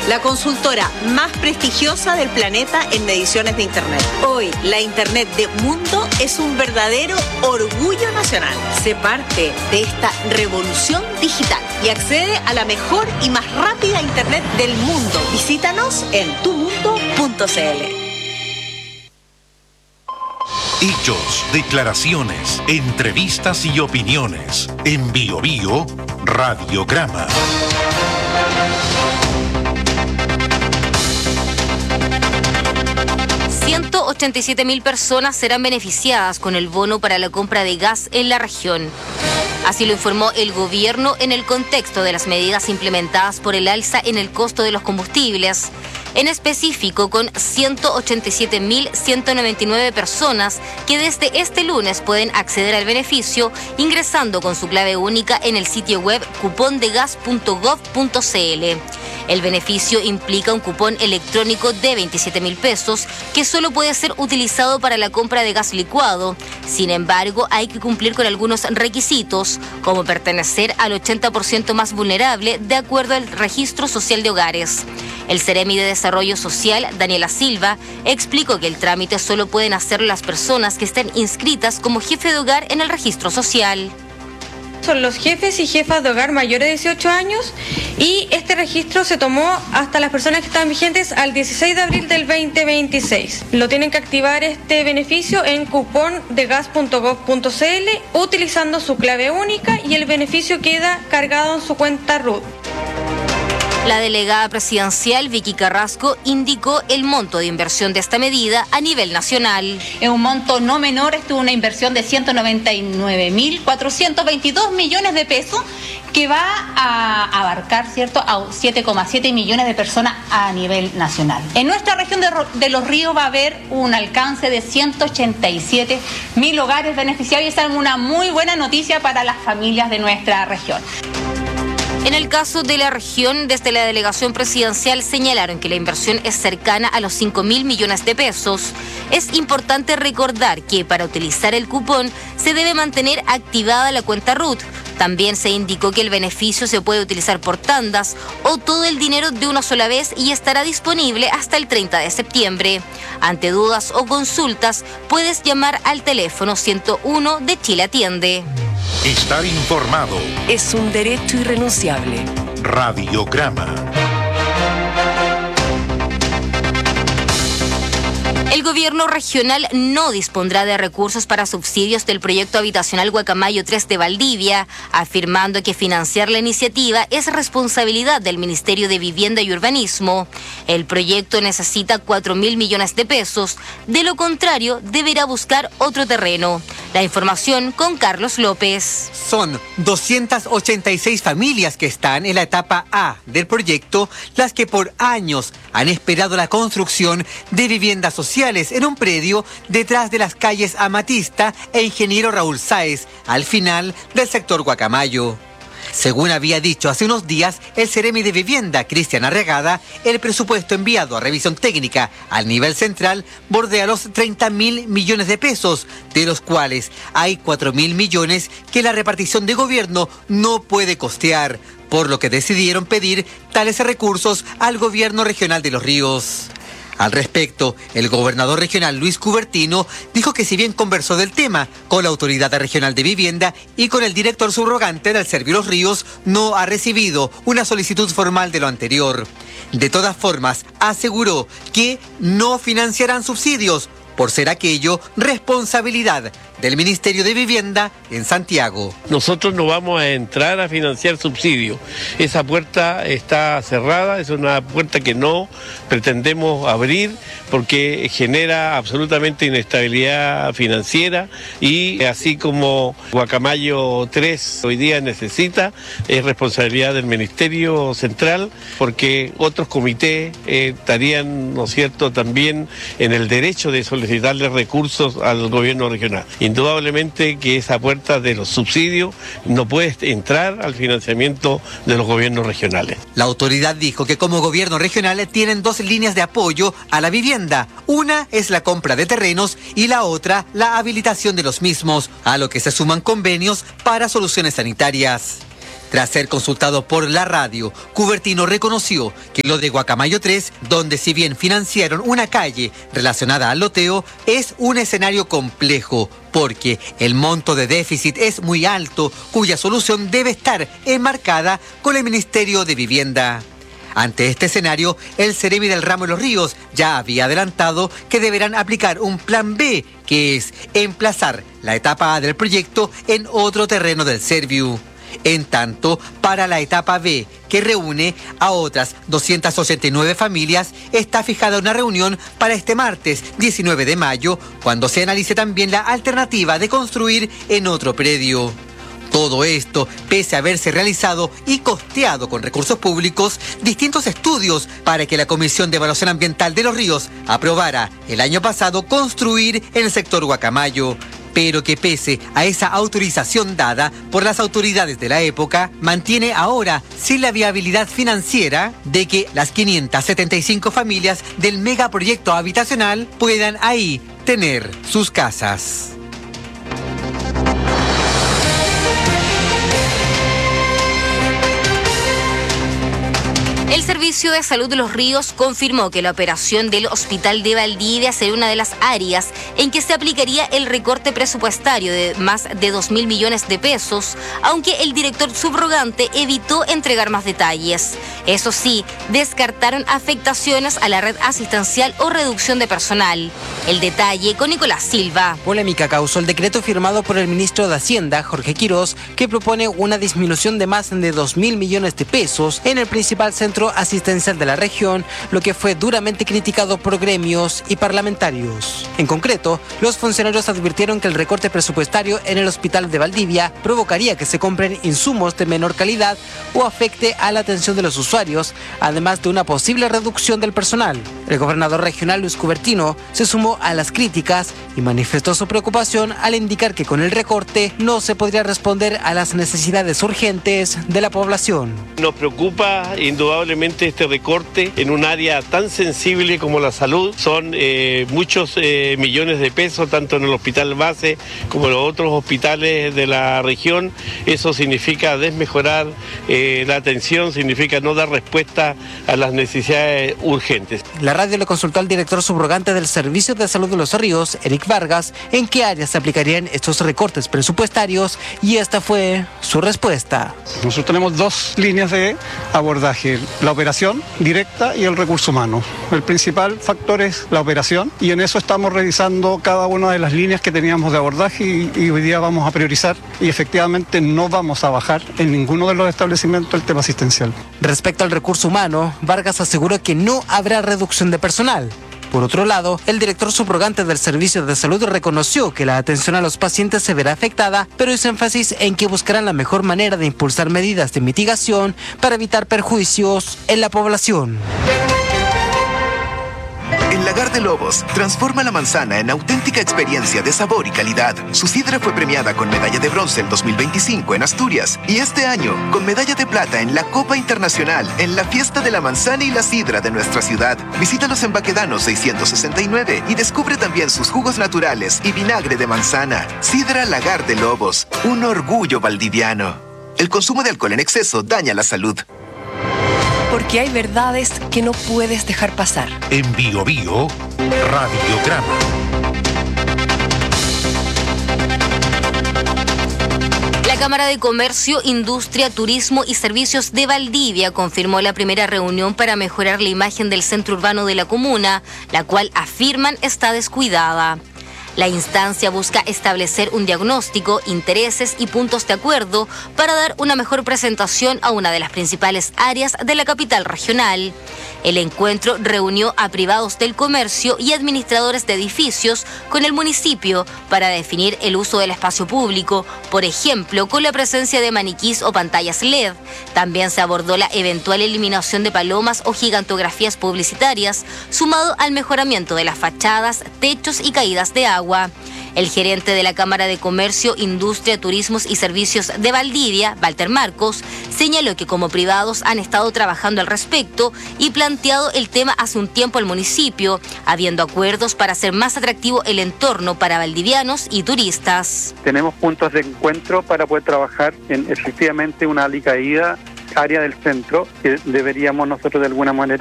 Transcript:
la consultora más prestigiosa del planeta en mediciones de Internet. Hoy, la Internet de Mundo es un verdadero orgullo nacional. Sé parte de esta revolución digital y accede a la mejor y más rápida Internet del mundo. Visítanos en tumundo.cl. Hechos, declaraciones, entrevistas y opiniones. En Bio Bio, Radiograma. $187.000 personas serán beneficiadas con el bono para la compra de gas en la región. Así lo informó el gobierno en el contexto de las medidas implementadas por el alza en el costo de los combustibles. En específico, con 187.199 personas que desde este lunes pueden acceder al beneficio ingresando con su clave única en el sitio web cupondegas.gov.cl. El beneficio implica un cupón electrónico de $27.000 que solo puede ser utilizado para la compra de gas licuado. Sin embargo, hay que cumplir con algunos requisitos, como pertenecer al 80% más vulnerable de acuerdo al Registro Social de Hogares. El Seremi de Desarrollo Social, Daniela Silva, explicó que el trámite solo pueden hacerlo las personas que estén inscritas como jefe de hogar en el registro social. Son los jefes y jefas de hogar mayores de 18 años y este registro se tomó hasta las personas que están vigentes al 16 de abril del 2026. Lo tienen que activar este beneficio en cupondegas.gov.cl utilizando su clave única y el beneficio queda cargado en su cuenta RUT. La delegada presidencial Vicky Carrasco indicó el monto de inversión de esta medida a nivel nacional. Es un monto no menor, esto es una inversión de 199.422 millones de pesos que va a abarcar, ¿cierto?, a 7,7 millones de personas a nivel nacional. En nuestra región de Los Ríos va a haber un alcance de 187.000 hogares beneficiarios y esa es una muy buena noticia para las familias de nuestra región. En el caso de la región, desde la delegación presidencial señalaron que la inversión es cercana a los 5.000 millones de pesos. Es importante recordar que para utilizar el cupón se debe mantener activada la cuenta RUT. También se indicó que el beneficio se puede utilizar por tandas o todo el dinero de una sola vez y estará disponible hasta el 30 de septiembre. Ante dudas o consultas, puedes llamar al teléfono 101 de Chile Atiende. Estar informado es un derecho irrenunciable. Radiograma. El gobierno regional no dispondrá de recursos para subsidios del proyecto habitacional Guacamayo 3 de Valdivia, afirmando que financiar la iniciativa es responsabilidad del Ministerio de Vivienda y Urbanismo. El proyecto necesita 4.000 millones de pesos, de lo contrario deberá buscar otro terreno. La información con Carlos López. Son 286 familias que están en la etapa A del proyecto, las que por años han esperado la construcción de viviendas sociales en un predio detrás de las calles Amatista e Ingeniero Raúl Sáez, al final del sector Guacamayo. Según había dicho hace unos días el Seremi de Vivienda, Cristian Arregada, el presupuesto enviado a revisión técnica al nivel central bordea los 30.000 millones de pesos, de los cuales hay 4.000 millones que la repartición de gobierno no puede costear, por lo que decidieron pedir tales recursos al gobierno regional de Los Ríos. Al respecto, el gobernador regional Luis Cubertino dijo que si bien conversó del tema con la Autoridad Regional de Vivienda y con el director subrogante del Servio Los Ríos, no ha recibido una solicitud formal de lo anterior. De todas formas, aseguró que no financiarán subsidios, por ser aquello responsabilidad del Ministerio de Vivienda en Santiago. Nosotros no vamos a entrar a financiar subsidios. Esa puerta está cerrada, es una puerta que no pretendemos abrir porque genera absolutamente inestabilidad financiera y así como Guacamayo 3 hoy día necesita, es responsabilidad del Ministerio Central porque otros comités estarían, ¿no es cierto?, también en el derecho de solicitarle recursos al gobierno regional. Indudablemente que esa puerta de los subsidios no puede entrar al financiamiento de los gobiernos regionales. La autoridad dijo que como gobierno regional tienen dos líneas de apoyo a la vivienda. Una es la compra de terrenos y la otra la habilitación de los mismos, a lo que se suman convenios para soluciones sanitarias. Tras ser consultado por la radio, Cubertino reconoció que lo de Guacamayo 3, donde si bien financiaron una calle relacionada al loteo, es un escenario complejo, porque el monto de déficit es muy alto, cuya solución debe estar enmarcada con el Ministerio de Vivienda. Ante este escenario, el Ceremi del ramo de Los Ríos ya había adelantado que deberán aplicar un plan B, que es emplazar la etapa A del proyecto en otro terreno del Serviu. En tanto, para la etapa B, que reúne a otras 289 familias, está fijada una reunión para este martes 19 de mayo, cuando se analice también la alternativa de construir en otro predio. Todo esto, pese a haberse realizado y costeado con recursos públicos distintos estudios para que la Comisión de Evaluación Ambiental de Los Ríos aprobara el año pasado construir en el sector Guacamayo, pero que pese a esa autorización dada por las autoridades de la época, mantiene ahora sin la viabilidad financiera de que las 575 familias del megaproyecto habitacional puedan ahí tener sus casas. El Servicio de Salud de Los Ríos confirmó que la operación del Hospital de Valdivia será una de las áreas en que se aplicaría el recorte presupuestario de más de 2.000 millones de pesos, aunque el director subrogante evitó entregar más detalles. Eso sí, descartaron afectaciones a la red asistencial o reducción de personal. El detalle con Nicolás Silva. Polémica causó el decreto firmado por el ministro de Hacienda, Jorge Quirós, que propone una disminución de más de 2.000 millones de pesos en el principal centro asistencial de la región, lo que fue duramente criticado por gremios y parlamentarios. En concreto, los funcionarios advirtieron que el recorte presupuestario en el Hospital de Valdivia provocaría que se compren insumos de menor calidad o afecte a la atención de los usuarios, además de una posible reducción del personal. El gobernador regional Luis Cubertino se sumó a las críticas y manifestó su preocupación al indicar que con el recorte no se podría responder a las necesidades urgentes de la población. Nos preocupa indudablemente este recorte en un área tan sensible como la salud. Son muchos millones de pesos, tanto en el hospital base como en los otros hospitales de la región. Eso significa desmejorar la atención, significa no dar respuesta a las necesidades urgentes. La radio le consultó al director subrogante del Servicio de Salud de Los Ríos, Eric Vargas, en qué áreas se aplicarían estos recortes presupuestarios, y esta fue su respuesta. Nosotros tenemos dos líneas de abordaje: la operación directa y el recurso humano. El principal factor es la operación, y en eso estamos revisando cada una de las líneas que teníamos de abordaje y hoy día vamos a priorizar, y efectivamente no vamos a bajar en ninguno de los establecimientos el tema asistencial. Respecto al recurso humano, Vargas aseguró que no habrá reducción de personal. Por otro lado, el director subrogante del Servicio de Salud reconoció que la atención a los pacientes se verá afectada, pero hizo énfasis en que buscarán la mejor manera de impulsar medidas de mitigación para evitar perjuicios en la población. El Lagar de Lobos transforma la manzana en auténtica experiencia de sabor y calidad. Su sidra fue premiada con medalla de bronce el 2025 en Asturias y este año con medalla de plata en la Copa Internacional en la Fiesta de la Manzana y la Sidra de nuestra ciudad. Visítalos en Baquedano 669 y descubre también sus jugos naturales y vinagre de manzana. Sidra Lagar de Lobos, un orgullo valdiviano. El consumo de alcohol en exceso daña la salud. Porque hay verdades que no puedes dejar pasar. En Bio Bio, Radiograma. La Cámara de Comercio, Industria, Turismo y Servicios de Valdivia confirmó la primera reunión para mejorar la imagen del centro urbano de la comuna, la cual afirman está descuidada. La instancia busca establecer un diagnóstico, intereses y puntos de acuerdo para dar una mejor presentación a una de las principales áreas de la capital regional. El encuentro reunió a privados del comercio y administradores de edificios con el municipio para definir el uso del espacio público, por ejemplo, con la presencia de maniquís o pantallas LED. También se abordó la eventual eliminación de palomas o gigantografías publicitarias, sumado al mejoramiento de las fachadas, techos y caídas de agua. El gerente de la Cámara de Comercio, Industria, Turismos y Servicios de Valdivia, Walter Marcos, señaló que como privados han estado trabajando al respecto y planteado el tema hace un tiempo al municipio, habiendo acuerdos para hacer más atractivo el entorno para valdivianos y turistas. Tenemos puntos de encuentro para poder trabajar en efectivamente una alicaída área del centro que deberíamos nosotros de alguna manera